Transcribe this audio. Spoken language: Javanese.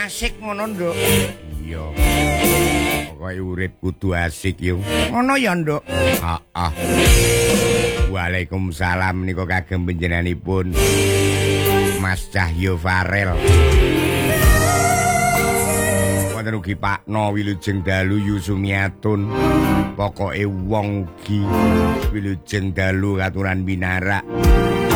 asik ngono, Nduk. Iya. Pokoke urip kudu asik yo. Ngono ya, Nduk. Heeh. Waalaikumsalam nika kagem panjenenganipun Mas Cahyo Farel. Wonten ugi Pak No Wilujeng Dalu Yusumiatun. Pokoke wong ugi Wilujeng Dalu katuran binarak.